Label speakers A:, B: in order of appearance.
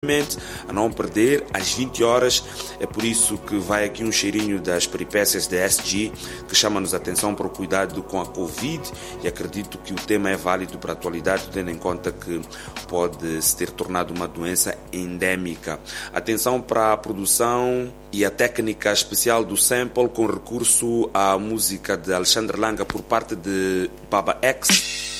A: a não perder, às 20 horas. É por isso que vai aqui um cheirinho das peripécias da SG, que chama-nos a atenção para o cuidado com a Covid, e acredito que o tema é válido para a atualidade, tendo em conta que pode se ter tornado uma doença endémica. Atenção para a produção e a técnica especial do sample com recurso à música de Alexandre Langa por parte de Baba X.